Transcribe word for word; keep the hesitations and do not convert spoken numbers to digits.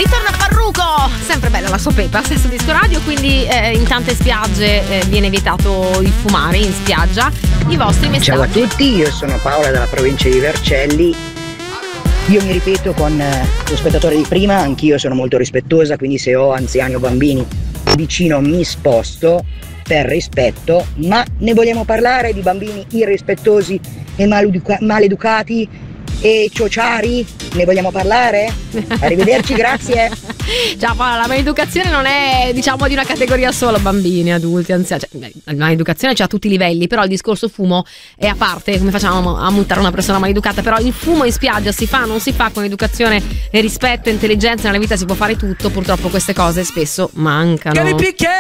Ritorna Farruko, sempre bella la sua pepa, stesso disco radio, quindi eh, in tante spiagge eh, viene vietato il fumare in spiaggia. I vostri messaggi. Ciao a tutti, io sono Paola dalla provincia di Vercelli. Io mi ripeto con eh, lo spettatore di prima, anch'io sono molto rispettosa, quindi se ho anziani o bambini vicino mi sposto per rispetto, ma ne vogliamo parlare di bambini irrispettosi e maleduca- maleducati e ciociari? Ne vogliamo parlare? Arrivederci, grazie. Ciao Paola, la maleducazione non è, diciamo, di una categoria solo, bambini, adulti, anziani, cioè, la maleducazione c'è a tutti i livelli, però il discorso fumo è a parte. Come facciamo a multare una persona maleducata? Però il fumo in spiaggia si fa, non si fa, con educazione e rispetto e intelligenza nella vita si può fare tutto, purtroppo queste cose spesso mancano.